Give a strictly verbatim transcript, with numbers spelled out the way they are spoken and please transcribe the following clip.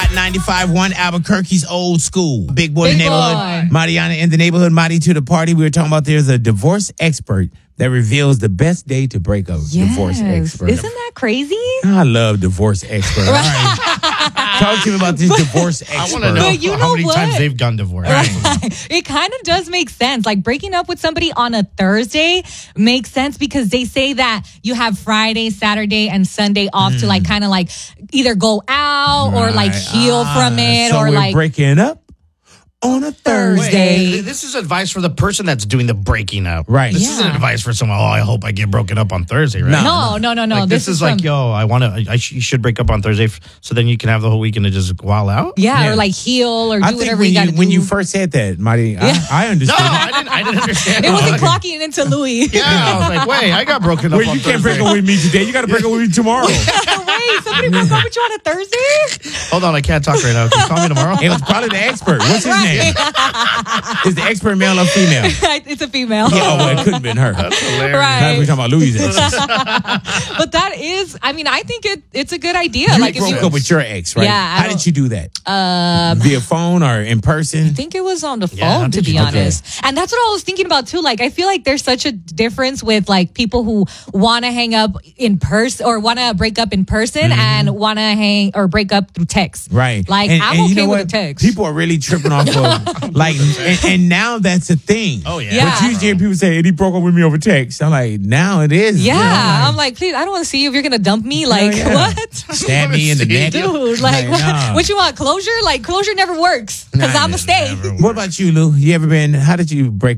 Hot ninety-five point one Albuquerque's old school. Big boy Big neighborhood. boy. Mariana in the neighborhood. Marty to the party. We were talking about there's a divorce expert that reveals the best day to break up. Yes. Divorce expert. Isn't that crazy? I love divorce expert. All right. Talk to me about this divorce expert. I want to know, But you how know many what? times they've gone divorced. It kind of does make sense. Like breaking up with somebody on a Thursday makes sense because they say that you have Friday, Saturday, and Sunday off Mm. to like kind of like either go out or like Right. heal from Ah, it so or we're like breaking up on a Thursday. Wait, this is advice for the person that's doing the breaking up. Right. This Yeah. isn't advice for someone, oh, I hope I get broken up on Thursday, right? no, no, no, no. Like, this, this, is, like, from, yo, I want to, I sh- you should break up on Thursday f- so then you can have the whole weekend to just while out. yeah, Yeah. or like heal or do I think whatever when you got you, to when do. you first said that, Marty, Yeah. I, I No, understood. I didn't, I didn't understand. it wasn't Like, clocking it into Louis. Yeah, I was like, wait, I got broken up Well, on you can't Thursday. break up with me today. You got to break up with me tomorrow. Wait, somebody broke up with you on a Thursday? Hold on, I can't talk right now. Can you call me tomorrow? It was probably the expert. What's his name? Is the expert male or female? It's a female. Yeah, oh, well, it couldn't have been her. That's hilarious. Right. Now we're talking about Louis' exes. But that is, I mean, I think it it's a good idea. You like if broke you up with your ex, right? Yeah, I How don't- did you do that? Uh, Via phone or in person? I think it was on the phone, Yeah, how to did be you do that? honest. And that's what I was thinking about too. Like, I feel like there's such a difference with like people who want to hang up in person or want to break up in person and want to hang or break up through text. Right. Like, And- I'm and you okay know with what? the text. People are really tripping off of, like, and, and now that's a thing. Oh, yeah. Yeah. But usually hear people say, and he broke up with me over text. I'm like, now it is. yeah, You know, I'm like, please, I don't want to see you if you're gonna dump me. Like, yeah. what? stab me in the neck. Dude, like, Like, what, nah. what you want? Closure? Like, closure never works because Nah, I'm it a stay. never What about you, Lou? You ever been, how did you break